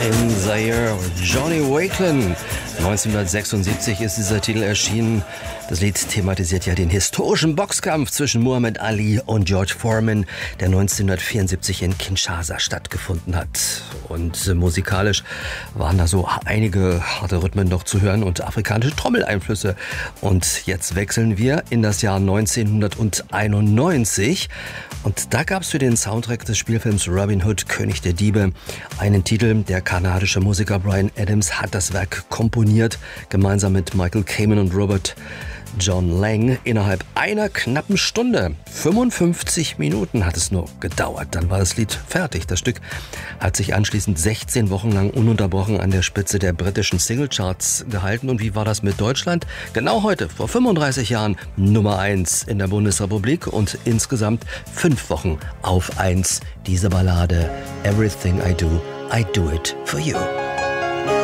In Zaire, Johnny Wakelin. 1976 ist dieser Titel erschienen. Das Lied thematisiert ja den historischen Boxkampf zwischen Muhammad Ali und George Foreman, der 1974 in Kinshasa stattgefunden hat. Und musikalisch waren da so einige harte Rhythmen noch zu hören und afrikanische Trommeleinflüsse. Und jetzt wechseln wir in das Jahr 1991. Und da gab es für den Soundtrack des Spielfilms Robin Hood, König der Diebe, einen Titel. Der kanadische Musiker Bryan Adams hat das Werk komponiert, gemeinsam mit Michael Kamen und Robert John Lang, innerhalb einer knappen Stunde. 55 Minuten hat es nur gedauert. Dann war das Lied fertig. Das Stück hat sich anschließend 16 Wochen lang ununterbrochen an der Spitze der britischen Singlecharts gehalten. Und wie war das mit Deutschland? Genau heute, vor 35 Jahren, Nummer 1 in der Bundesrepublik und insgesamt 5 Wochen auf 1. Diese Ballade Everything I Do it for you.